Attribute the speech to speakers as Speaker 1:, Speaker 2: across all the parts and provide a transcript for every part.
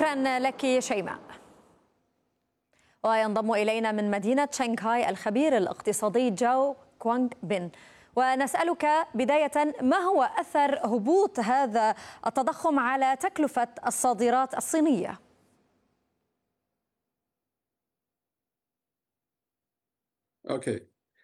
Speaker 1: شكرا لك شيماء. وينضم إلينا من مدينة شنغهاي الخبير الاقتصادي جاو كوانغ بن، ونسألك بداية ما هو أثر هبوط هذا التضخم على تكلفة الصادرات الصينية؟
Speaker 2: Okay.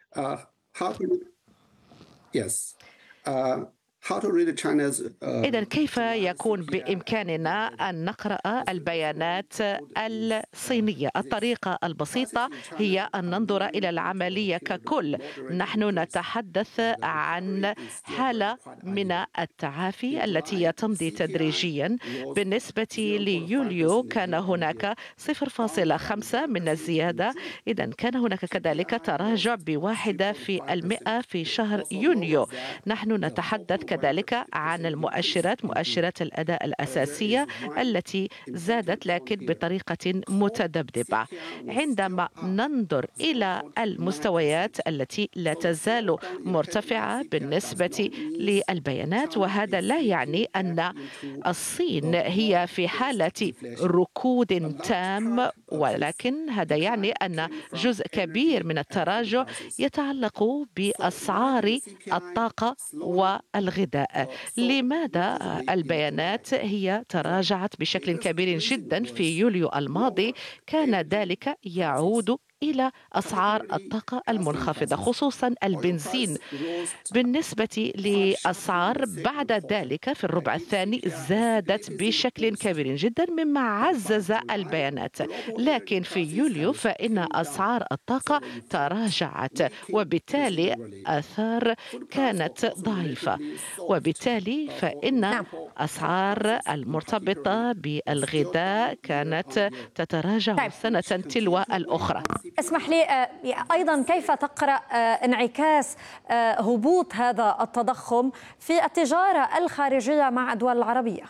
Speaker 2: Yes. How to read China's
Speaker 3: إذن كيف يكون بإمكاننا أن نقرأ البيانات الصينية؟ الطريقة البسيطة هي أن ننظر إلى العملية ككل. نحن نتحدث عن حالة من التعافي التي تمضي تدريجيا. بالنسبة ليوليو كان هناك 0.5 من الزيادة، إذن كان هناك كذلك تراجع ب1% في شهر يونيو. نحن نتحدث كذلك عن مؤشرات الأداء الأساسية التي زادت لكن بطريقة متذبذبة. عندما ننظر إلى المستويات التي لا تزال مرتفعة بالنسبة للبيانات، وهذا لا يعني أن الصين هي في حالة ركود تام، ولكن هذا يعني أن جزء كبير من التراجع يتعلق بأسعار الطاقة والغذاء. لماذا البيانات هي تراجعت بشكل كبير جدا في يوليو الماضي؟ كان ذلك يعود إلى أسعار الطاقة المنخفضة خصوصا البنزين. بالنسبة لأسعار بعد ذلك في الربع الثاني زادت بشكل كبير جدا مما عزز البيانات، لكن في يوليو فإن أسعار الطاقة تراجعت وبالتالي آثار كانت ضعيفة، وبالتالي فإن أسعار المرتبطة بالغذاء كانت تتراجع سنة تلو الأخرى.
Speaker 1: اسمح لي أيضا كيف تقرأ انعكاس هبوط هذا التضخم في التجارة الخارجية مع الدول العربية؟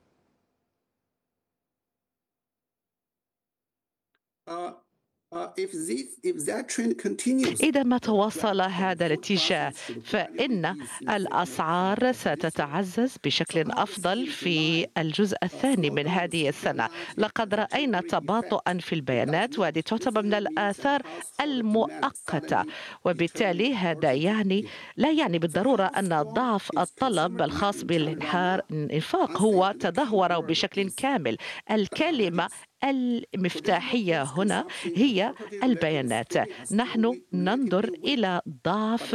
Speaker 3: إذا ما تواصل هذا الاتجاه فإن الأسعار ستتعزز بشكل أفضل في الجزء الثاني من هذه السنة. لقد رأينا تباطؤا في البيانات، وهذه تعتبر من الآثار المؤقتة، وبالتالي هذا لا يعني بالضرورة أن ضعف الطلب الخاص بالإنفاق هو تدهور بشكل كامل. الكلمة المفتاحية هنا هي البيانات. نحن ننظر إلى ضعف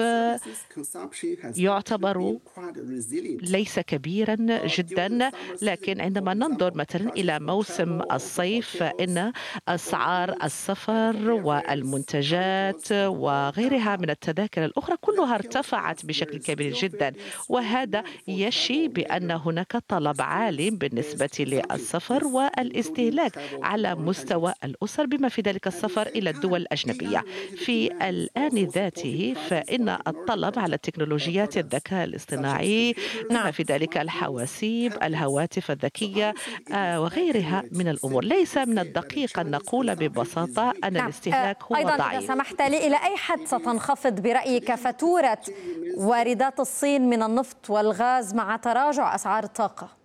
Speaker 3: يعتبر ليس كبيرا جدا، لكن عندما ننظر مثلا إلى موسم الصيف فإن أسعار السفر والمنتجات وغيرها من التذاكر الأخرى كلها ارتفعت بشكل كبير جدا، وهذا يشي بأن هناك طلب عالي بالنسبة للسفر والاستهلاك على مستوى الأسر، بما في ذلك السفر إلى الدول الأجنبية. في الآن ذاته فإن الطلب على تكنولوجيات الذكاء الاصطناعي بما في ذلك الحواسيب، الهواتف الذكية وغيرها من الأمور. ليس من الدقيق أن نقول ببساطة أن الاستهلاك هو
Speaker 1: أيضا
Speaker 3: ضعيف.
Speaker 1: إذا سمحت لي، إلى أي حد ستنخفض برأيك فاتورة واردات الصين من النفط والغاز مع تراجع أسعار الطاقة؟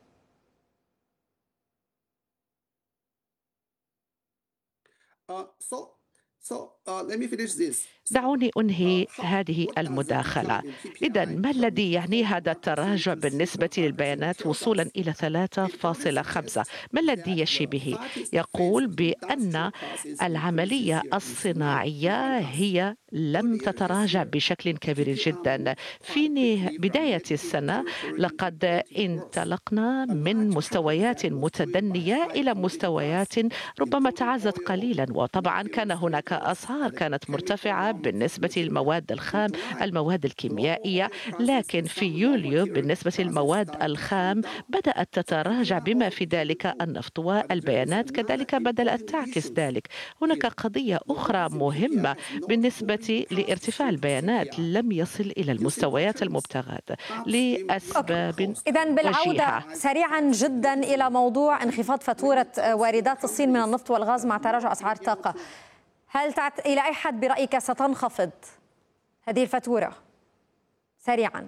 Speaker 3: دعوني أنهي هذه المداخلة. إذا ما الذي يعني هذا التراجع بالنسبة للبيانات وصولا إلى 3.5؟ ما الذي يشي به؟ يقول بأن العملية الصناعية هي لم تتراجع بشكل كبير جدا. في بداية السنة لقد انطلقنا من مستويات متدنية إلى مستويات ربما تعزت قليلا، وطبعا كان هناك أسعار كانت مرتفعة بالنسبة للمواد الخام، المواد الكيميائية، لكن في يوليو بالنسبة للمواد الخام بدأت تتراجع بما في ذلك النفط، والبيانات كذلك بدأت تعكس ذلك. هناك قضية أخرى مهمة بالنسبة لارتفاع البيانات، لم يصل إلى المستويات المبتغاة لأسباب
Speaker 1: إذن بالعودة
Speaker 3: وجيهة.
Speaker 1: سريعا جدا إلى موضوع انخفاض فاتورة واردات الصين من النفط والغاز مع تراجع أسعار الطاقة، إلى أي حد برأيك ستنخفض هذه الفاتورة سريعا؟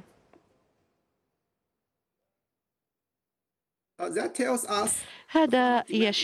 Speaker 3: هذا يشير